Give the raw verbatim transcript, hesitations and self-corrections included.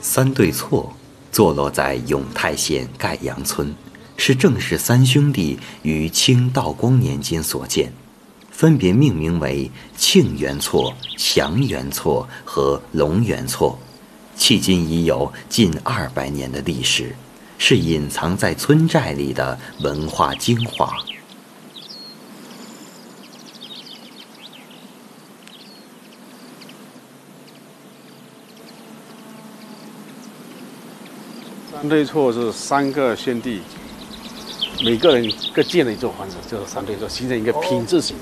三对错坐落在永泰县盖阳村，是郑氏三兄弟于清道光年间所建，分别命名为庆元错、祥元错和龙元错，迄今已有近二百年的历史，是隐藏在村寨里的文化精华。 三对错是三个兄弟，每个人各建了一座房子，就是三对错，形成一个品字形。